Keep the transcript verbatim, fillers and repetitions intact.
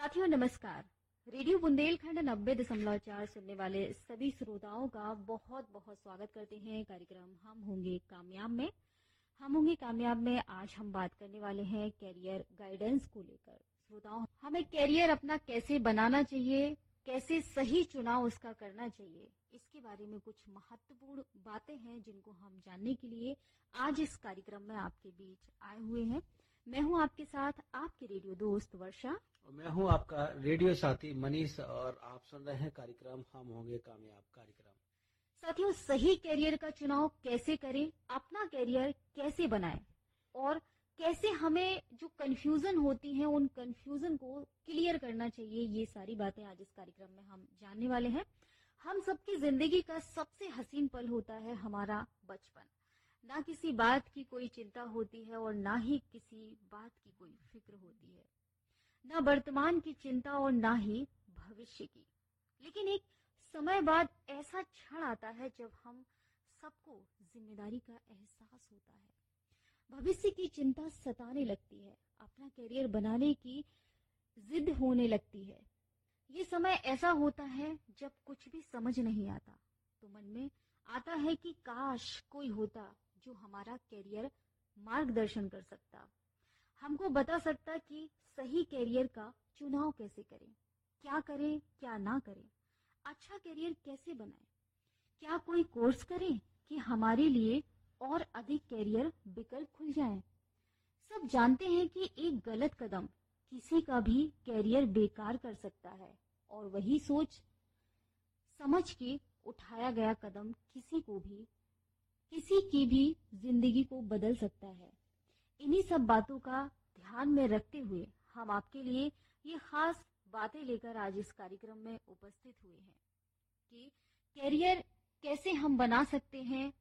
साथियों नमस्कार। रेडियो बुंदेलखंड नब्बे दशमलव चार सुनने वाले सभी श्रोताओं का बहुत बहुत स्वागत करते हैं कार्यक्रम हम होंगे कामयाब में। हम होंगे कामयाब में आज हम बात करने वाले हैं कैरियर गाइडेंस को लेकर। श्रोताओं, हमें कैरियर अपना कैसे बनाना चाहिए, कैसे सही चुनाव उसका करना चाहिए, इसके बारे में कुछ महत्वपूर्ण बातें हैं जिनको हम जानने के लिए आज इस कार्यक्रम में आपके बीच आए हुए हैं। मैं हूं आपके साथ आपके रेडियो दोस्त वर्षा और मैं हूं आपका रेडियो साथी मनीष और आप सुन रहे हैं कार्यक्रम हम होंगे कामयाब कार्यक्रम। साथियों, सही कैरियर का चुनाव कैसे करें, अपना कैरियर कैसे बनाएं और कैसे हमें जो कंफ्यूजन होती है उन कंफ्यूजन को क्लियर करना चाहिए, ये सारी बातें आज इस कार्यक्रम में हम जानने वाले हैं। हम सबकी जिंदगी का सबसे हसीन पल होता है हमारा बचपन। ना किसी बात की कोई चिंता होती है और ना ही किसी बात की कोई फिक्र होती है, ना वर्तमान की चिंता और ना ही भविष्य की। लेकिन एक समय बाद ऐसा क्षण आता है जब हम सबको जिम्मेदारी का एहसास होता है, भविष्य की चिंता सताने लगती है, अपना करियर बनाने की जिद होने लगती है। ये समय ऐसा होता है जब कुछ भी समझ नहीं आता, तो मन में आता है कि काश कोई होता जो हमारा करियर मार्गदर्शन कर सकता, हमको बता सकता कि सही करियर का चुनाव कैसे करें, क्या करें क्या ना करें, अच्छा करियर कैसे बनाएं, क्या कोई कोर्स करें कि हमारे लिए और अधिक करियर विकल्प खुल जाएं। सब जानते हैं कि एक गलत कदम किसी का भी करियर बेकार कर सकता है और वही सोच समझ के उठाया गया कदम किसी को भी किसी की भी जिंदगी को बदल सकता है। इन्हीं सब बातों का ध्यान में रखते हुए हम आपके लिए ये खास बातें लेकर आज इस कार्यक्रम में उपस्थित हुए हैं कि कैरियर कैसे हम बना सकते हैं,